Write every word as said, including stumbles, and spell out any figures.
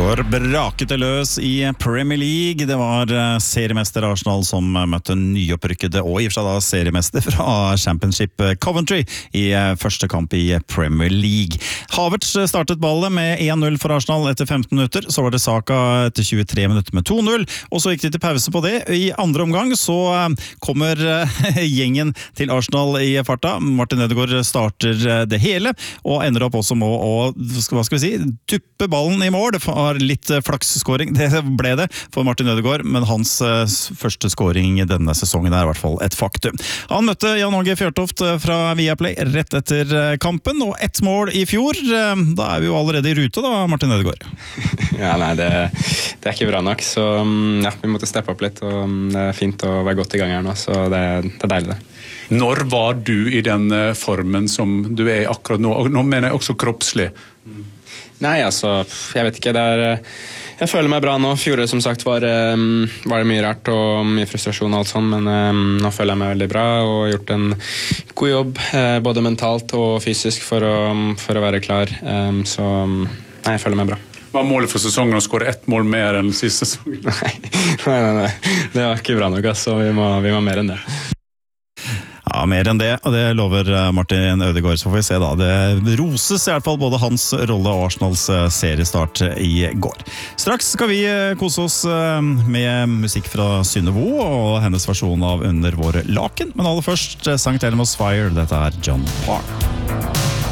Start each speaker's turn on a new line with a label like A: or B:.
A: går braket det løs i Premier League. Det var seriemester Arsenal som møtte nyopprykkede og i og for seg da seriemester fra Championship Coventry i første kamp i Premier League. Havertz startet ballet med en null for Arsenal etter femten minutter. Så var det Saka etter tjuetre minutter med to null, og så gikk de til pause på det. I andre omgang så kommer gjengen til Arsenal i farta. Martin Ødegaard starter det hele, og ender opp også med å, hva skal vi si, duppe ballen i mål. Det var litt flaksscoring, det ble det for Martin Ødegaard, men hans første scoring denne sesongen er i hvert fall et faktum. Han møtte Jan Åge Fjørtoft fra Viaplay rett etter kampen, og ett mål i fjor. Da er vi jo allerede i rute da, Martin Ødegaard.
B: Ja, nei, det, det er ikke bra nok, så ja, vi måtte steppe opp litt, og det er fint å være godt i gang her nå, så det, det er deilig det.
C: Når var du i den formen som du er i akkurat nå? Og nå mener jeg også kroppslig.
B: Nei, altså, jeg vet ikke, det er, jeg føler meg bra nå. Fjoråret som sagt var, var det mye rart og mye frustrasjon og alt sånt, men nå føler jeg meg veldig bra og har gjort en god jobb, både mentalt og fysisk for å, for å være klar, så nei, jeg føler meg bra.
C: Hva er målet for sesongen å skåre ett mål mer enn siste sesongen?
B: Nei, nei, nei, nei, det var ikke bra nok, altså, vi må, vi må mer enn det.
A: Ja, mer enn det, og det lover Martin Ødegaard, så får vi se da. Det roses i hvert fall både hans rolle og Arsenals seriestart i går. Straks skal vi kose oss med musikk fra Synne Vo og hennes versjon av Under våre laken, men aller først Sankt Elmos Fire, dette er John Parr.